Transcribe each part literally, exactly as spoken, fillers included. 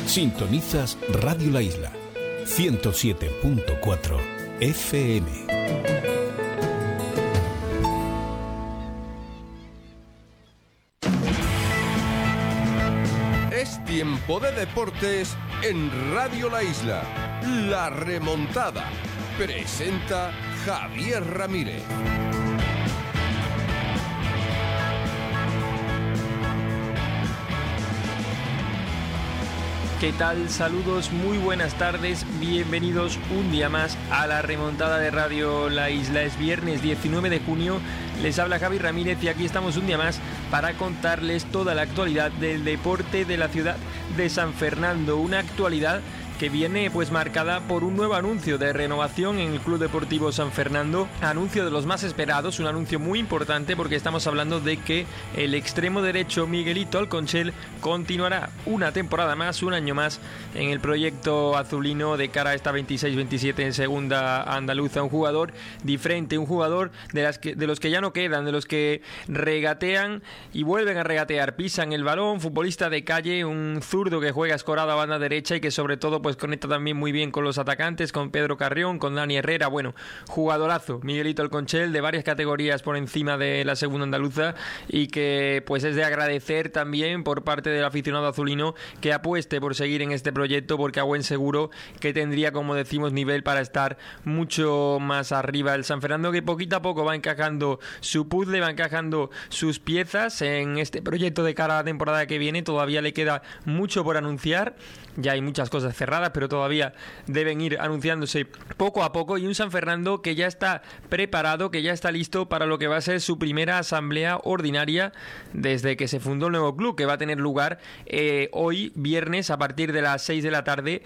Sintonizas Radio La Isla, ciento siete punto cuatro F M. Es tiempo de deportes en Radio La Isla. La remontada. Presenta Javier Ramírez. ¿Qué tal? Saludos, muy buenas tardes, bienvenidos un día más a la remontada de Radio La Isla. Es viernes diecinueve de junio, les habla Javi Ramírez y aquí estamos un día más para contarles toda la actualidad del deporte de la ciudad de San Fernando. Una actualidad que viene pues marcada por un nuevo anuncio de renovación en el Club Deportivo San Fernando, anuncio de los más esperados, un anuncio muy importante porque estamos hablando de que el extremo derecho Miguelito Alconchel continuará una temporada más, un año más en el proyecto azulino de cara a esta veintiséis veintisiete en segunda andaluza. Un jugador diferente, un jugador de, las que, de los que ya no quedan, de los que regatean y vuelven a regatear, pisan el balón, futbolista de calle, un zurdo que juega escorado a banda derecha y que sobre todo pues conecta también muy bien con los atacantes, con Pedro Carrión, con Dani Herrera. Bueno, jugadorazo Miguelito Alconchel, de varias categorías por encima de la segunda andaluza, y que pues es de agradecer también por parte del aficionado azulino que apueste por seguir en este proyecto, porque a buen seguro que tendría, como decimos, nivel para estar mucho más arriba. El San Fernando que poquito a poco va encajando su puzzle, va encajando sus piezas en este proyecto de cara a la temporada que viene. Todavía le queda mucho por anunciar, ya hay muchas cosas cerradas, pero todavía deben ir anunciándose poco a poco, y un San Fernando que ya está preparado, que ya está listo para lo que va a ser su primera asamblea ordinaria desde que se fundó el nuevo club, que va a tener lugar eh, hoy viernes a partir de las seis de la tarde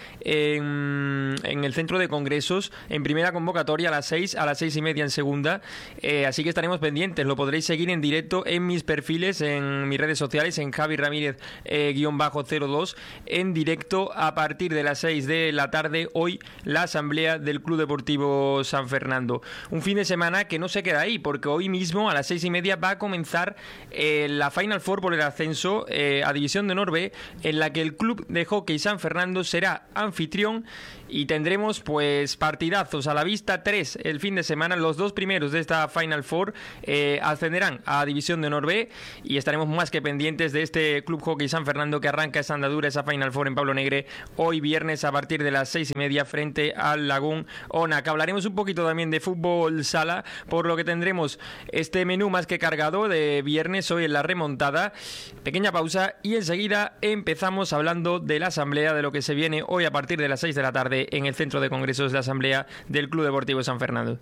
en, en el centro de congresos, en primera convocatoria a las seis, a las seis y media en segunda, eh, así que estaremos pendientes. Lo podréis seguir en directo en mis perfiles, en mis redes sociales, en Javi Ramírez eh, guión bajo cero dos, en directo a partir de las seis de la tarde hoy, la asamblea del Club Deportivo San Fernando. Un fin de semana que no se queda ahí, porque hoy mismo a las seis y media va a comenzar eh, la Final Four por el ascenso eh, a División de Honor B, en la que el Club de Hockey San Fernando será anfitrión, y tendremos pues partidazos a la vista, tres el fin de semana. Los dos primeros de esta Final Four eh, ascenderán a División de Honor B, y estaremos más que pendientes de este Club Hockey San Fernando que arranca esa andadura, esa Final Four en Pablo Negre hoy viernes a partir de las seis y media frente al Lagún Onac. Hablaremos un poquito también de fútbol sala, por lo que tendremos este menú más que cargado de viernes hoy en la remontada. Pequeña pausa y enseguida empezamos hablando de la asamblea, de lo que se viene hoy a partir de las seis de la tarde en el centro de congresos de asamblea del Club Deportivo San Fernando.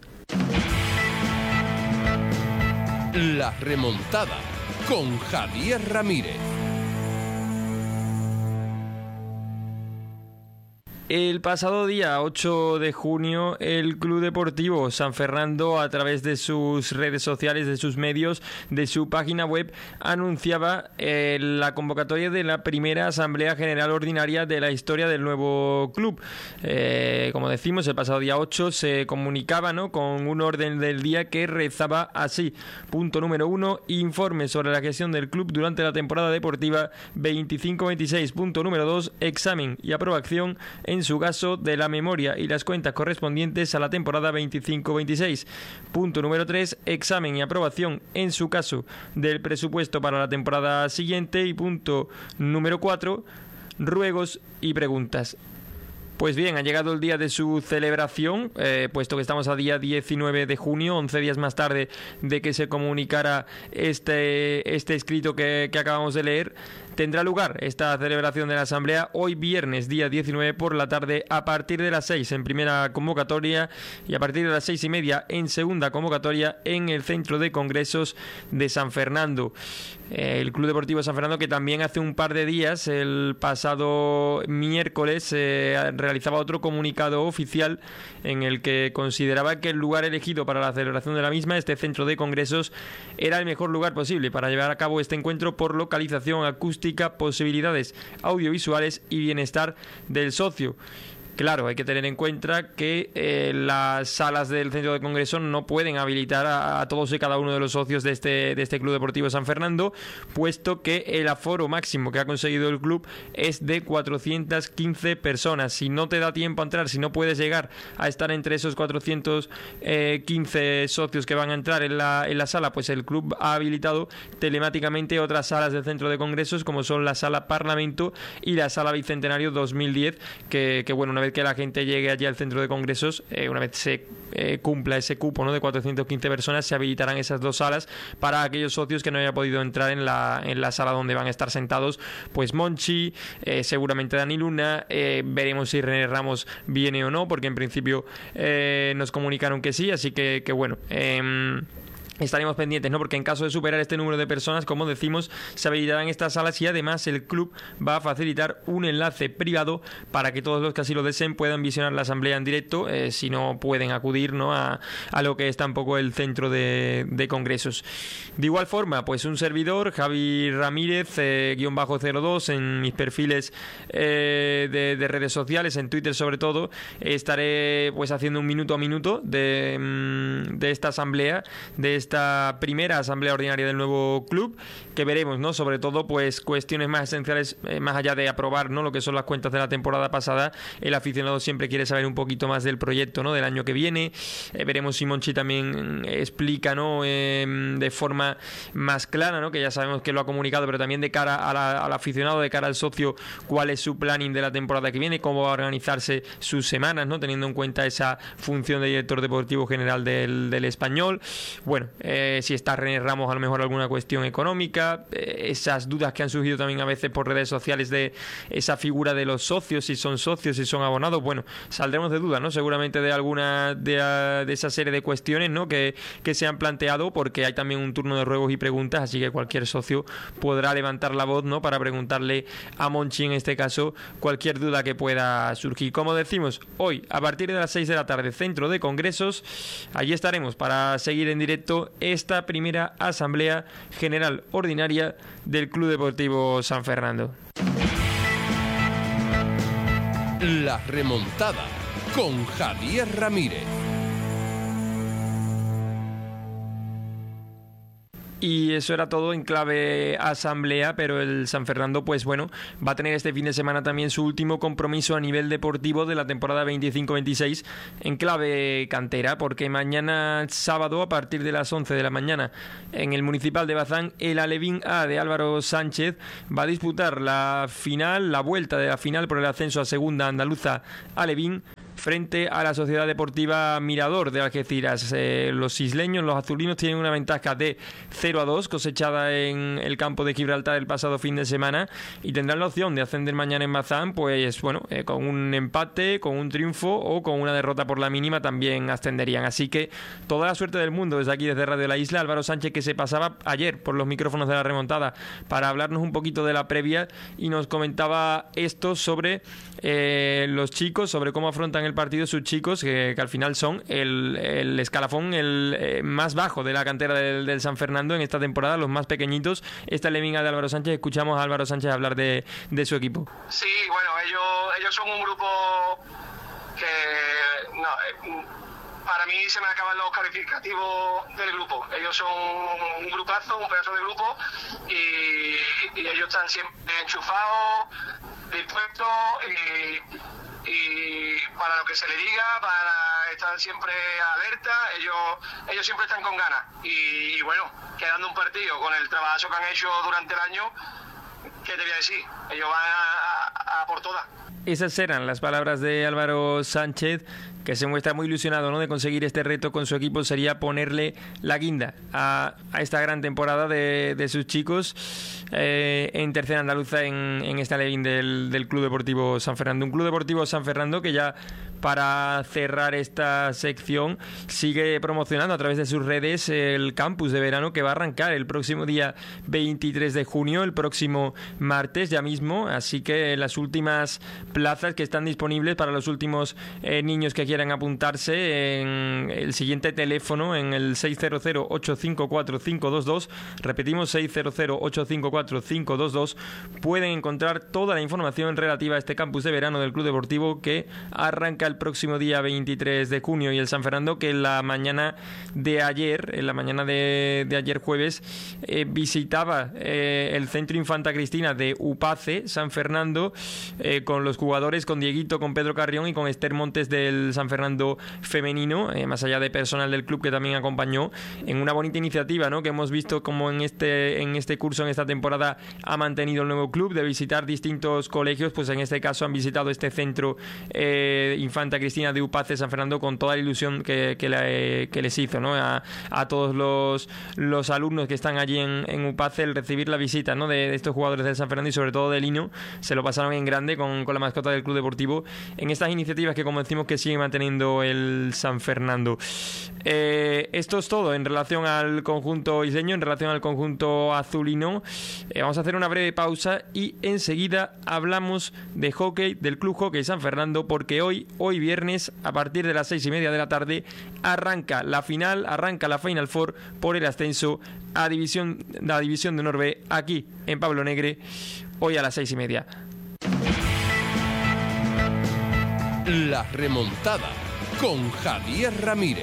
La remontada con Javier Ramírez. El pasado día ocho de junio, el Club Deportivo San Fernando, a través de sus redes sociales, de sus medios, de su página web, anunciaba eh, la convocatoria de la primera Asamblea General Ordinaria de la historia del nuevo club. Eh, como decimos, el pasado día ocho se comunicaba, ¿no?, con un orden del día que rezaba así. Punto número uno, informe sobre la gestión del club durante la temporada deportiva veinticinco veintiséis. Punto número dos, examen y aprobación en En su caso de la memoria y las cuentas correspondientes a la temporada veinticinco veintiséis. Punto número tres, examen y aprobación en su caso del presupuesto para la temporada siguiente. Y punto número cuatro, ruegos y preguntas. Pues bien, ha llegado el día de su celebración, eh, puesto que estamos a día diecinueve de junio, once días más tarde de que se comunicara este, este escrito que, que acabamos de leer. Tendrá lugar esta celebración de la asamblea hoy viernes, día diecinueve, por la tarde, a partir de las seis en primera convocatoria y a partir de las seis y media en segunda convocatoria en el centro de congresos de San Fernando. Eh, el Club Deportivo San Fernando, que también hace un par de días, el pasado miércoles, eh, realizaba otro comunicado oficial en el que consideraba que el lugar elegido para la celebración de la misma, este centro de congresos, era el mejor lugar posible para llevar a cabo este encuentro por localización acústica, posibilidades audiovisuales y bienestar del socio. Claro, hay que tener en cuenta que eh, las salas del centro de congresos no pueden habilitar a, a todos y cada uno de los socios de este, de este Club Deportivo San Fernando, puesto que el aforo máximo que ha conseguido el club es de cuatrocientas quince personas. Si no te da tiempo a entrar, si no puedes llegar a estar entre esos cuatrocientos quince socios que van a entrar en la, en la sala, pues el club ha habilitado telemáticamente otras salas del centro de congresos, como son la sala Parlamento y la sala Bicentenario dos mil diez, que, que bueno, una vez que la gente llegue allí al centro de congresos, eh, una vez se eh, cumpla ese cupo, ¿no?, de cuatrocientas quince personas, se habilitarán esas dos salas para aquellos socios que no hayan podido entrar en la, en la sala donde van a estar sentados, pues Monchi, eh, seguramente Dani Luna, eh, veremos si René Ramos viene o no, porque en principio eh, nos comunicaron que sí, así que, que bueno, eh, estaremos pendientes, ¿no? Porque en caso de superar este número de personas, como decimos, se habilitarán estas salas y además el club va a facilitar un enlace privado para que todos los que así lo deseen puedan visionar la asamblea en directo, eh, si no pueden acudir, ¿no?, a, a lo que es tampoco el centro de, de congresos. De igual forma, pues un servidor, Javi Ramírez, eh, guión bajo cero dos, en mis perfiles eh, de, de redes sociales, en Twitter sobre todo, estaré pues haciendo un minuto a minuto de, de esta asamblea, de esta esta primera asamblea ordinaria del nuevo club, que veremos, ¿no?, sobre todo pues cuestiones más esenciales, eh, más allá de aprobar, ¿no?, lo que son las cuentas de la temporada pasada. El aficionado siempre quiere saber un poquito más del proyecto, ¿no?, del año que viene. Eh, veremos si Monchi también explica, ¿no?, eh, de forma más clara, ¿no?, que ya sabemos que lo ha comunicado, pero también de cara a la, al aficionado, de cara al socio, cuál es su planning de la temporada que viene, cómo va a organizarse sus semanas, ¿no?, teniendo en cuenta esa función de director deportivo general del, del Español. Bueno, Eh, si está René Ramos, a lo mejor alguna cuestión económica, eh, esas dudas que han surgido también a veces por redes sociales de esa figura de los socios, si son socios, si son abonados. Bueno, saldremos de dudas, ¿no?, seguramente de alguna de, de esa serie de cuestiones, ¿no?, que, que se han planteado, porque hay también un turno de ruegos y preguntas, así que cualquier socio podrá levantar la voz, ¿no?, para preguntarle a Monchi, en este caso, cualquier duda que pueda surgir. Como decimos, hoy a partir de las seis de la tarde, centro de congresos, allí estaremos para seguir en directo esta primera asamblea general ordinaria del Club Deportivo San Fernando. La remontada con Javier Ramírez. Y eso era todo en clave asamblea, pero el San Fernando, pues bueno, va a tener este fin de semana también su último compromiso a nivel deportivo de la temporada veinticinco veintiséis en clave cantera, porque mañana sábado a partir de las once de la mañana en el Municipal de Bazán, el Alevín A de Álvaro Sánchez va a disputar la final, la vuelta de la final por el ascenso a Segunda Andaluza Alevín, frente a la Sociedad Deportiva Mirador de Algeciras. Eh, los isleños, los azulinos, tienen una ventaja de cero a dos cosechada en el campo de Gibraltar el pasado fin de semana y tendrán la opción de ascender mañana en Bazán, pues bueno, eh, con un empate, con un triunfo o con una derrota por la mínima también ascenderían. Así que toda la suerte del mundo desde aquí, desde Radio La Isla. Álvaro Sánchez, que se pasaba ayer por los micrófonos de La Remontada para hablarnos un poquito de la previa, y nos comentaba esto sobre eh, los chicos, sobre cómo afrontan el partido sus chicos, que, que al final son el, el escalafón el eh, más bajo de la cantera del, del San Fernando en esta temporada, los más pequeñitos. Esta es la Levinga de Álvaro Sánchez. Escuchamos a Álvaro Sánchez hablar de, de su equipo. Sí, bueno, ellos, ellos son un grupo que no, eh, para mí se me acaban los calificativos del grupo. Ellos son un grupazo, un pedazo de grupo, y, y ellos están siempre enchufados, dispuestos y y para lo que se le diga, para estar siempre alerta. Ellos ellos siempre están con ganas y, y bueno, quedando un partido con el trabajo que han hecho durante el año, ¿qué te voy a decir? Ellos van a, a, a por todas. Esas eran las palabras de Álvaro Sánchez, que se muestra muy ilusionado, ¿no?, de conseguir este reto con su equipo. Sería ponerle la guinda a, a esta gran temporada de, de sus chicos eh, en tercera andaluza en, en esta Alevín del, del Club Deportivo San Fernando. Un Club Deportivo San Fernando que ya, para cerrar esta sección, sigue promocionando a través de sus redes el campus de verano que va a arrancar el próximo día veintitrés de junio, el próximo martes ya mismo. Así que las últimas plazas que están disponibles para los últimos eh, niños que quieran apuntarse en el siguiente teléfono, en el seis cero cero, ocho cinco cuatro, cinco dos dos. Repetimos, seis cero cero, ocho cinco cuatro, cinco dos dos. Pueden encontrar toda la información relativa a este campus de verano del Club Deportivo, que arranca el próximo día veintitrés de junio, y el San Fernando, que en la mañana de ayer, en la mañana de, de ayer jueves, eh, visitaba eh, el Centro Infanta Cristina de Upace, San Fernando, eh, con los jugadores, con Dieguito, con Pedro Carrión y con Esther Montes del San Fernando femenino, eh, más allá de personal del club que también acompañó, en una bonita iniciativa, ¿no?, que hemos visto como en este, en este curso, en esta temporada, ha mantenido el nuevo club, de visitar distintos colegios. Pues en este caso han visitado este centro eh, Infanta Cristina de Upace, San Fernando, con toda la ilusión que, que, le, que les hizo, ¿no?, a, a todos los, los alumnos que están allí en, en Upace, el recibir la visita, ¿no?, de, de estos jugadores del San Fernando, y sobre todo de Lino. Se lo pasaron en grande con, con la mascota del Club Deportivo en estas iniciativas que, como decimos, que sigue manteniendo el San Fernando. Eh, esto es todo en relación al conjunto isleño, en relación al conjunto azulino. Eh, vamos a hacer una breve pausa y enseguida hablamos de hockey, del Club Hockey San Fernando, porque hoy, hoy viernes, a partir de las seis y media de la tarde, arranca la final, arranca la Final Four por el ascenso a división, la división de Honor B, aquí en Pablo Negre, hoy a las seis y media. La remontada con Javier Ramírez.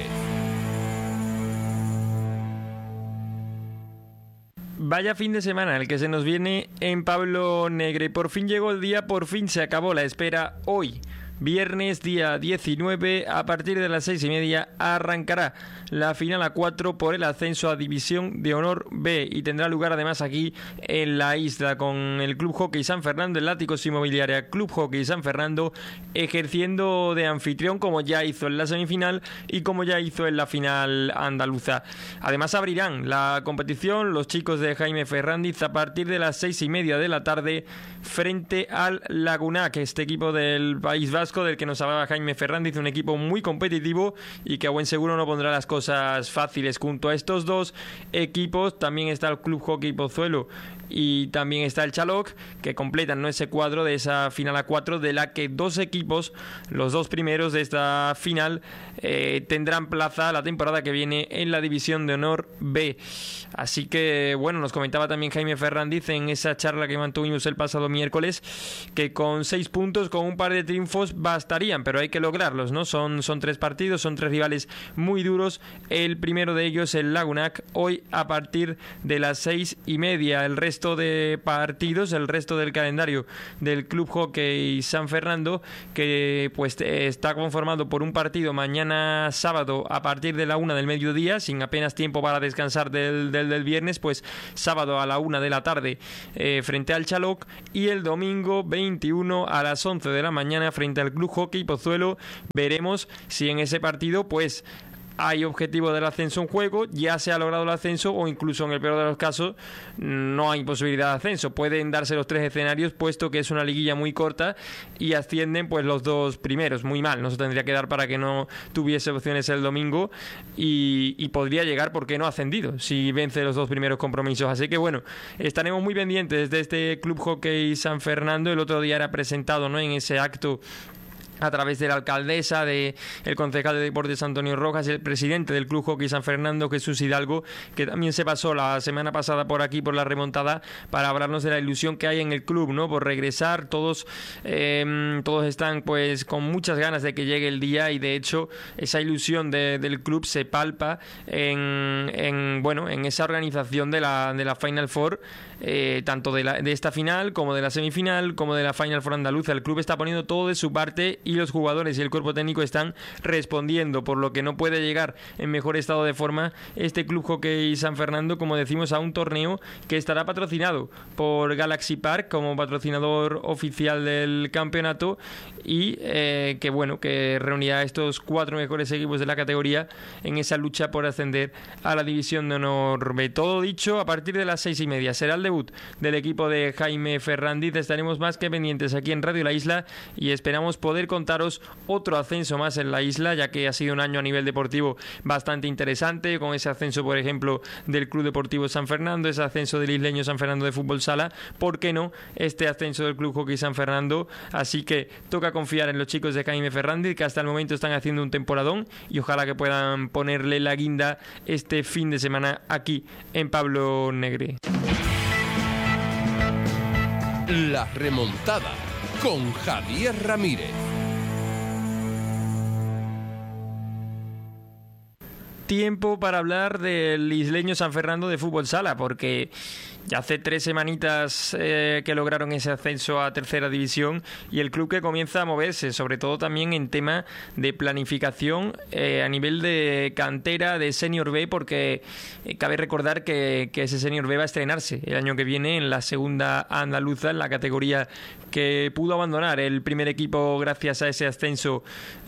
Vaya fin de semana el que se nos viene en Pablo Negre. Por fin llegó el día, por fin se acabó la espera. Hoy, viernes día diecinueve, a partir de las seis y media, arrancará la final a cuatro por el ascenso a División de Honor B, y tendrá lugar además aquí en la isla, con el Club Hockey San Fernando, el Látigos Inmobiliaria Club Hockey San Fernando, ejerciendo de anfitrión, como ya hizo en la semifinal y como ya hizo en la final andaluza. Además abrirán la competición los chicos de Jaime Ferrandiz a partir de las seis y media de la tarde frente al Lagunac, este equipo del País Vasco del que nos hablaba Jaime Ferrandiz, un equipo muy competitivo y que a buen seguro no pondrá las cosas fáciles. Junto a estos dos equipos también está el Club Hockey Pozuelo y también está el Chaloc, que completan, ¿no?, ese cuadro de esa final a cuatro, de la que dos equipos, los dos primeros de esta final, eh, tendrán plaza la temporada que viene en la División de Honor B. Así que, bueno, nos comentaba también Jaime Ferrandiz en esa charla que mantuvimos el pasado miércoles, que con seis puntos, con un par de triunfos, bastarían, pero hay que lograrlos, ¿no? Son, son tres partidos, son tres rivales muy duros. El primero de ellos, el Lagunac, hoy a partir de las seis y media. El resto de partidos, el resto del calendario del Club Hockey San Fernando, que pues está conformado por un partido mañana sábado a partir de la una del mediodía, sin apenas tiempo para descansar del, del, del viernes, pues sábado a la una de la tarde eh, frente al Chaloc, y el domingo veintiuno a las once de la mañana frente al Club Hockey Pozuelo. Veremos si en ese partido pues hay objetivo del ascenso en juego, ya se ha logrado el ascenso, o incluso en el peor de los casos no hay posibilidad de ascenso. Pueden darse los tres escenarios, puesto que es una liguilla muy corta y ascienden pues los dos primeros. Muy mal, no se tendría que dar para que no tuviese opciones el domingo, y, y podría llegar, porque no ha ascendido, si vence los dos primeros compromisos. Así que bueno, estaremos muy pendientes de este Club Hockey San Fernando. El otro día era presentado, ¿no?, en ese acto a través de la alcaldesa, de el concejal de deportes Antonio Rojas, el presidente del Club Hockey San Fernando, Jesús Hidalgo, que también se pasó la semana pasada por aquí, por la remontada, para hablarnos de la ilusión que hay en el club, ¿no?, por regresar. Todos eh, todos están pues con muchas ganas de que llegue el día, y de hecho esa ilusión de, del club se palpa en, en bueno en esa organización de la, de la Final Four, eh, tanto de, la, de esta final como de la semifinal, como de la Final Four andaluza. El club está poniendo todo de su parte, y los jugadores y el cuerpo técnico están respondiendo, por lo que no puede llegar en mejor estado de forma este Club Hockey San Fernando, como decimos, a un torneo que estará patrocinado por Galaxy Park como patrocinador oficial del campeonato, y eh, que bueno que reunirá a estos cuatro mejores equipos de la categoría en esa lucha por ascender a la División de Honor B. Todo dicho, a partir de las seis y media será el debut del equipo de Jaime Ferrandiz. Estaremos más que pendientes aquí en Radio La Isla, y esperamos poder con contaros otro ascenso más en la isla, ya que ha sido un año a nivel deportivo bastante interesante, con ese ascenso, por ejemplo, del Club Deportivo San Fernando, ese ascenso del Isleño San Fernando de Fútbol Sala, ¿por qué no este ascenso del Club Hockey San Fernando? Así que toca confiar en los chicos de Jaime Ferrandi, que hasta el momento están haciendo un temporadón, y ojalá que puedan ponerle la guinda este fin de semana aquí en Pablo Negre. La remontada con Javier Ramírez. Tiempo para hablar del Isleño San Fernando de Fútbol Sala, porque ya hace tres semanitas eh, que lograron ese ascenso a tercera división, y el club que comienza a moverse, sobre todo también en tema de planificación eh, a nivel de cantera de Senior B, porque eh, cabe recordar que, que ese Senior B va a estrenarse el año que viene en la segunda andaluza, en la categoría que pudo abandonar el primer equipo gracias a ese ascenso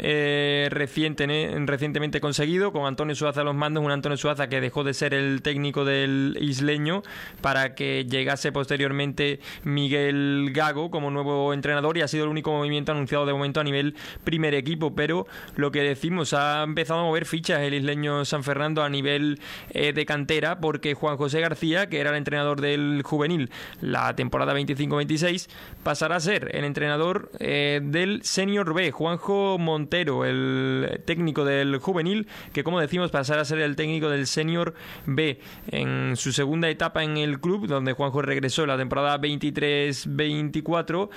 eh, reciente, ¿eh? recientemente conseguido, con Antonio Suaza a los mandos, un Antonio Suaza que dejó de ser el técnico del Isleño para que llegase posteriormente Miguel Gago como nuevo entrenador, y ha sido el único movimiento anunciado de momento a nivel primer equipo. Pero lo que decimos, ha empezado a mover fichas el Isleño San Fernando a nivel eh, de cantera, porque Juan José García, que era el entrenador del juvenil la temporada veinticinco veintiséis, pasará a ser el entrenador eh, del Senior B. Juanjo Montero, el técnico del juvenil, que como decimos pasará a ser el técnico del Senior B en su segunda etapa en el club, donde Juanjo regresó la temporada veintitrés veinticuatro,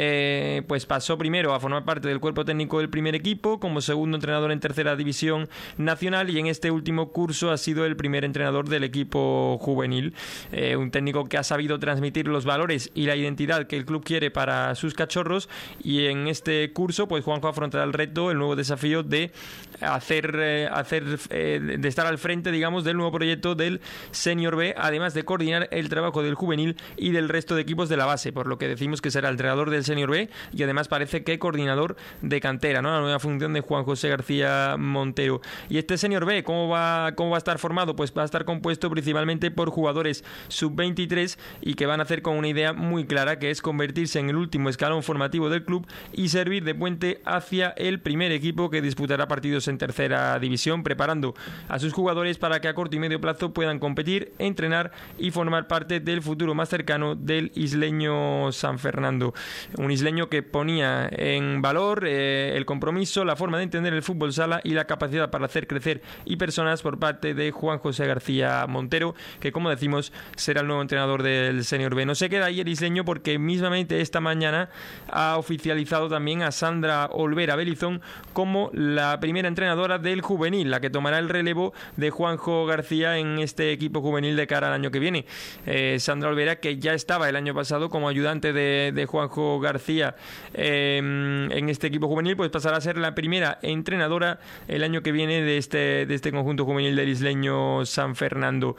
eh, pues pasó primero a formar parte del cuerpo técnico del primer equipo, como segundo entrenador en tercera división nacional, y en este último curso ha sido el primer entrenador del equipo juvenil. Eh, un técnico que ha sabido transmitir los valores y la identidad que el club quiere para sus cachorros, y en este curso pues Juanjo afrontará el reto, el nuevo desafío de hacer, eh, hacer eh, de estar al frente, digamos, del nuevo proyecto del Senior B, además de coordinar el trabajo del juvenil y del resto de equipos de la base, por lo que decimos que será el entrenador del Senior B y además parece que coordinador de cantera, ¿no? La nueva función de Juan José García Montero. Y este Senior B, ¿cómo va, cómo va a estar formado? Pues va a estar compuesto principalmente por jugadores sub veintitrés, y que van a hacer con una idea muy clara, que es convertirse en el último escalón formativo del club y servir de puente hacia el primer equipo, que disputará partidos en tercera división, preparando a sus jugadores para que a corto y medio plazo puedan competir, entrenar y formar parte del futuro más cercano del Isleño San Fernando. Un isleño que ponía en valor eh, el compromiso, la forma de entender el fútbol sala y la capacidad para hacer crecer y personas por parte de Juan José García Montero, que como decimos será el nuevo entrenador del Senior B. No se queda ahí el isleño, porque mismamente esta mañana ha oficializado también a Sandra Olvera Belizón como la primera entrenadora del juvenil, la que tomará el relevo de Juanjo García en este equipo juvenil de cara al año que viene. Eh, Sandra Olvera, que ya estaba el año pasado como ayudante de, de Juanjo García eh, en este equipo juvenil, pues pasará a ser la primera entrenadora el año que viene de este, de este conjunto juvenil del Isleño San Fernando.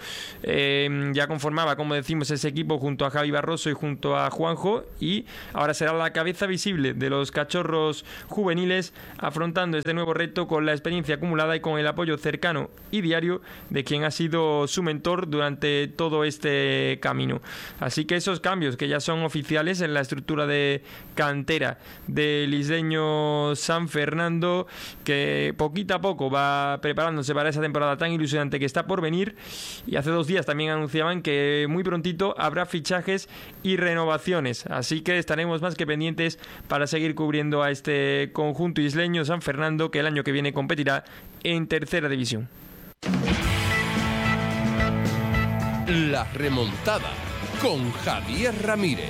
Eh, ya conformaba, como decimos, ese equipo junto a Javi Barroso y junto a Juanjo, y ahora será la cabeza visible de los cachorros juveniles, afrontando este nuevo reto con la experiencia acumulada y con el apoyo cercano y diario de quien ha sido su mentor durante todo este camino. Así que esos cambios que ya son oficiales en la estructura de cantera del Isleño San Fernando, que poquito a poco va preparándose para esa temporada tan ilusionante que está por venir, y hace dos días también anunciaban que muy prontito habrá fichajes y renovaciones, así que estaremos más que pendientes para seguir cubriendo a este conjunto isleño San Fernando, que el año que viene competirá en tercera división. La remontada con Javier Ramírez.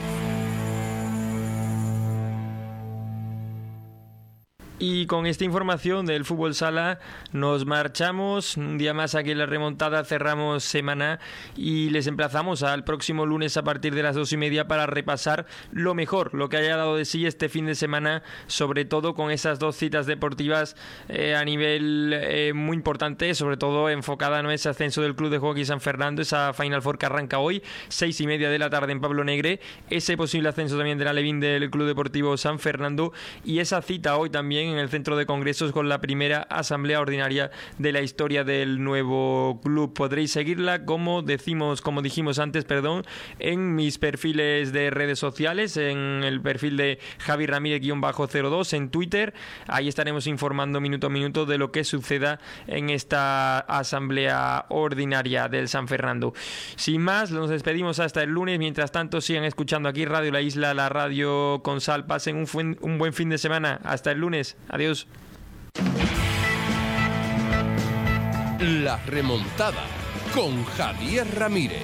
Y con esta información del fútbol sala nos marchamos. Un día más aquí en La Remontada, cerramos semana y les emplazamos al próximo lunes a partir de las dos y media para repasar lo mejor, lo que haya dado de sí este fin de semana, sobre todo con esas dos citas deportivas eh, a nivel eh, muy importante, sobre todo enfocada en ese ascenso del Club de Hockey San Fernando, esa Final Four que arranca hoy, seis y media de la tarde en Pablo Negre, ese posible ascenso también de la Alevín del Club Deportivo San Fernando, y esa cita hoy también en el centro de congresos con la primera asamblea ordinaria de la historia del nuevo club. Podréis seguirla, como decimos, como dijimos antes, perdón, en mis perfiles de redes sociales, en el perfil de Javi Ramírez cero dos en Twitter. Ahí estaremos informando minuto a minuto de lo que suceda en esta asamblea ordinaria del San Fernando. Sin más, nos despedimos hasta el lunes. Mientras tanto, sigan escuchando aquí Radio La Isla, la radio con sal. Pasen un, fuen, un buen fin de semana. Hasta el lunes. Adiós. La remontada con Javier Ramírez.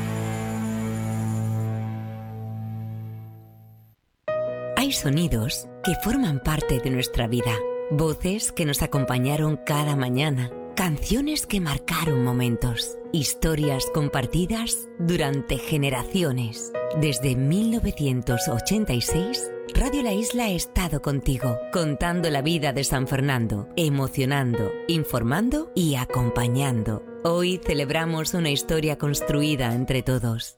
Hay sonidos que forman parte de nuestra vida, voces que nos acompañaron cada mañana, canciones que marcaron momentos, historias compartidas durante generaciones. Desde mil novecientos ochenta y seis, Radio La Isla ha estado contigo, contando la vida de San Fernando, emocionando, informando y acompañando. Hoy celebramos una historia construida entre todos.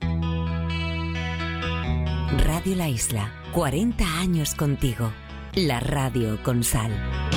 Radio La Isla, cuarenta años contigo. La radio con sal.